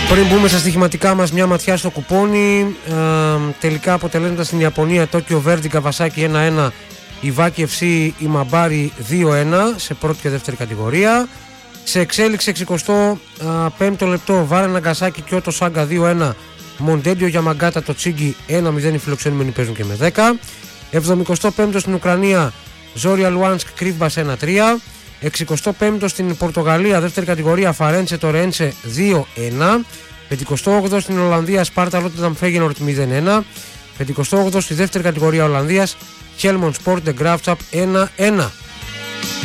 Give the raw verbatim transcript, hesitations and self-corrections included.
Πριν μπούμε στα στοιχηματικά μας, μια ματιά στο κουπόνι. Ε, τελικά αποτελέσματα στην Ιαπωνία: Τόκιο Βέρντι Καβασάκι ένα ένα, Ιβάκι εφ σι Ημαμπάρι δύο ένα σε πρώτη και δεύτερη κατηγορία. Σε εξέλιξη εξηκοστό πέμπτο λεπτό, Βάρε Ναγκασάκι Κιώτο Σάγκα δύο ένα, Μοντέντιο Γιαμαγκάτα το Τσίγκι ένα μηδέν, οι φιλοξενούμενοι παίζουν και με δέκα. εβδομηκοστό πέμπτο στην Ουκρανία, Ζόρια Λουάνσκ Κρίβμπας ένα τρία. εξηκοστό πέμπτο στην Πορτογαλία, δεύτερη κατηγορία, Φαρέντσε Τορέντσε δύο ένα. πενηκοστό όγδοο στην Ολλανδία, Σπάρτα Ρότερνταμ Φέγενορτ μηδέν ένα. πενηκοστό όγδοο στη δεύτερη κατηγορία Ολλανδίας, Χέλμον Σπορτ Ντε Γκράφτσαπ ένα ένα.